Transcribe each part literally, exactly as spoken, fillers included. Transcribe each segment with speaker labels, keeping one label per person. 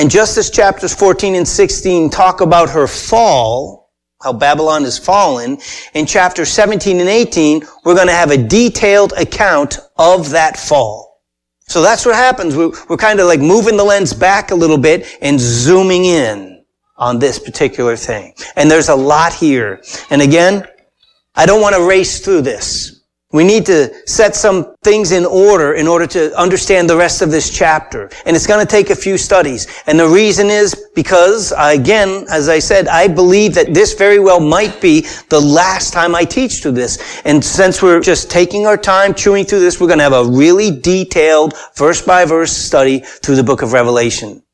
Speaker 1: And just as chapters fourteen and sixteen talk about her fall, how Babylon is fallen, in chapter seventeen and eighteen, we're going to have a detailed account of that fall. So that's what happens. We're, we're kind of like moving the lens back a little bit and zooming in on this particular thing. And there's a lot here. And again, I don't want to race through this. We need to set some things in order in order to understand the rest of this chapter. And it's going to take a few studies. And the reason is because, again, as I said, I believe that this very well might be the last time I teach through this. And since we're just taking our time chewing through this, we're going to have a really detailed verse-by-verse study through the book of Revelation.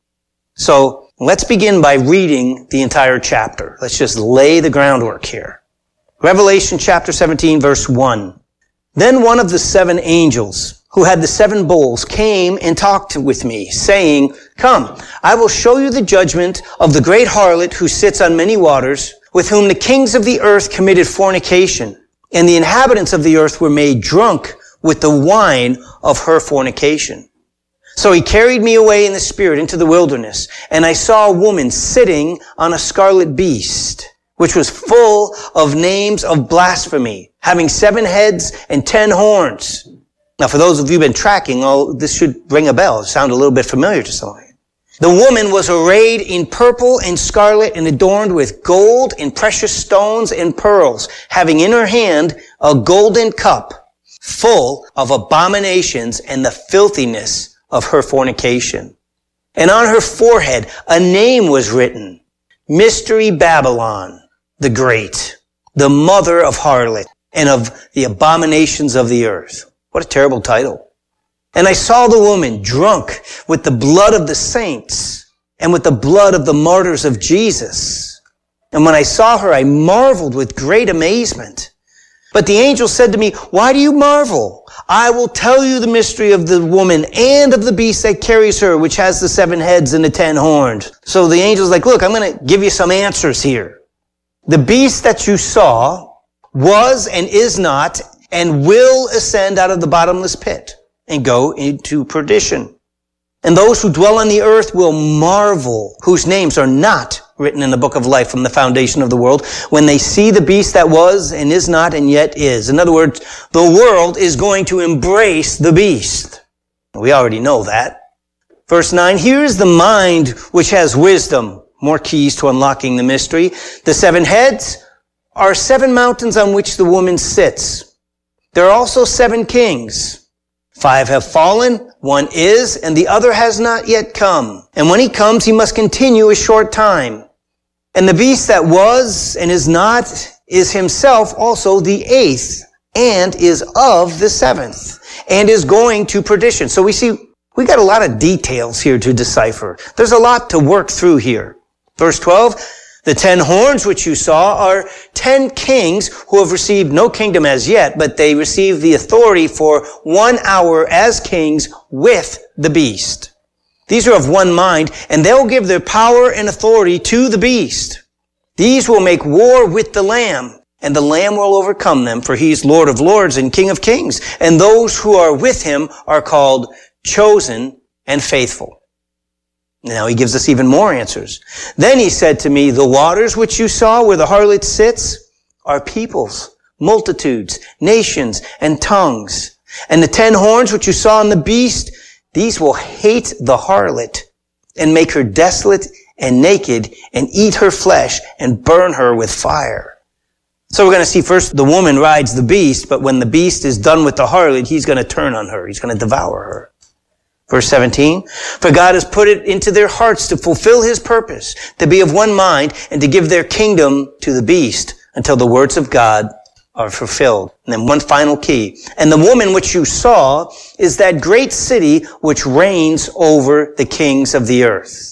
Speaker 1: So let's begin by reading the entire chapter. Let's just lay the groundwork here. Revelation chapter seventeen, verse one. Then one of the seven angels who had the seven bowls came and talked with me, saying, Come, I will show you the judgment of the great harlot who sits on many waters, with whom the kings of the earth committed fornication, and the inhabitants of the earth were made drunk with the wine of her fornication. So he carried me away in the spirit into the wilderness, and I saw a woman sitting on a scarlet beast, which was full of names of blasphemy, having seven heads and ten horns. Now, for those of you who've been tracking, oh, this should ring a bell. It sounds a little bit familiar to some of you. The woman was arrayed in purple and scarlet and adorned with gold and precious stones and pearls, having in her hand a golden cup full of abominations and the filthiness of her fornication. And on her forehead a name was written, Mystery Babylon the Great, the mother of harlot and of the abominations of the earth. What a terrible title. And I saw the woman drunk with the blood of the saints and with the blood of the martyrs of Jesus. And when I saw her, I marveled with great amazement. But the angel said to me, Why do you marvel? I will tell you the mystery of the woman and of the beast that carries her, which has the seven heads and the ten horns. So the angel's like, look, I'm going to give you some answers here. The beast that you saw was and is not and will ascend out of the bottomless pit and go into perdition. And those who dwell on the earth will marvel, whose names are not written in the book of life from the foundation of the world, when they see the beast that was and is not and yet is. In other words, the world is going to embrace the beast. We already know that. Verse nine, here is the mind which has wisdom. More keys to unlocking the mystery. The seven heads are seven mountains on which the woman sits. There are also seven kings. Five have fallen, one is, and the other has not yet come. And when he comes, he must continue a short time. And the beast that was and is not is himself also the eighth, and is of the seventh, and is going to perdition. So we see, we got a lot of details here to decipher. There's a lot to work through here. Verse twelve, the ten horns which you saw are ten kings who have received no kingdom as yet, but they receive the authority for one hour as kings with the beast. These are of one mind, and they'll give their power and authority to the beast. These will make war with the Lamb, and the Lamb will overcome them, for he is Lord of lords and King of kings. And those who are with him are called chosen and faithful. Now he gives us even more answers. Then he said to me, the waters which you saw where the harlot sits are peoples, multitudes, nations, and tongues. And the ten horns which you saw in the beast, these will hate the harlot and make her desolate and naked and eat her flesh and burn her with fire. So we're going to see first the woman rides the beast, but when the beast is done with the harlot, he's going to turn on her. He's going to devour her. Verse seventeen, for God has put it into their hearts to fulfill his purpose, to be of one mind, and to give their kingdom to the beast until the words of God are fulfilled. And then one final key. And the woman which you saw is that great city which reigns over the kings of the earth.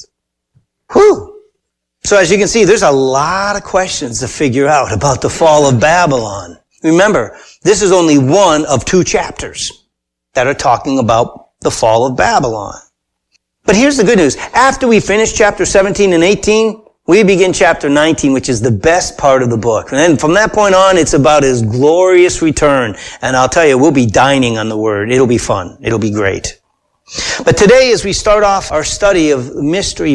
Speaker 1: Whew. So as you can see, there's a lot of questions to figure out about the fall of Babylon. Remember, this is only one of two chapters that are talking about the fall of Babylon. But here's the good news. After we finish chapter seventeen and eighteen, we begin chapter nineteen, which is the best part of the book. And then from that point on, it's about his glorious return. And I'll tell you, we'll be dining on the word. It'll be fun. It'll be great. But today, as we start off our study of mystery